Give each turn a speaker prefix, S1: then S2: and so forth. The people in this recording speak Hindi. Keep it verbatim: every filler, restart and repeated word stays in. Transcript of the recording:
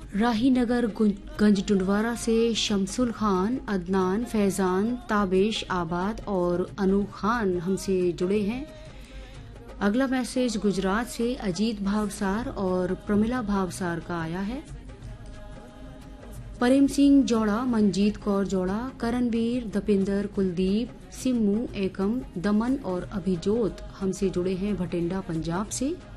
S1: राहीनगर गंज टुंडवारा से शमसुल खान, अदनान, फैजान, ताबिश आबाद और अनु खान हमसे जुड़े हैं। अगला मैसेज गुजरात से अजीत भावसार और प्रमिला भावसार का आया है। प्रेम सिंह जोड़ा, मंजीत कौर जोड़ा, करणवीर, दपिंदर, कुलदीप, सिम्मू, एकम, दमन और अभिजोत हमसे जुड़े हैं भटिंडा पंजाब से।